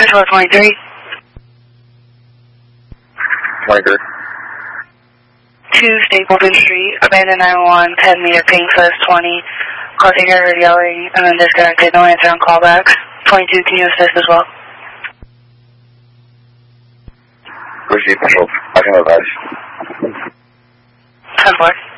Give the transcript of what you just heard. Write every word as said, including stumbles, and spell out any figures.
Control twenty-three. twenty-three. two Stapleton Street, abandoned nine one one, ten meter ping, says twenty. Call taker heard yelling and then disconnected. No answer on callbacks. twenty-two, can you assist as well? Receive control. I can advise. ten four.